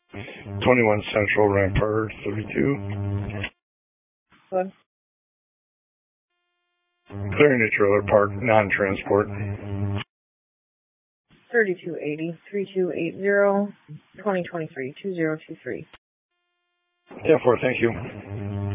21 Central Rampart 32. Hello? Clearing a trailer park, non-transport. 3280, 3280, 2023, 2023. Yeah, 4, thank you.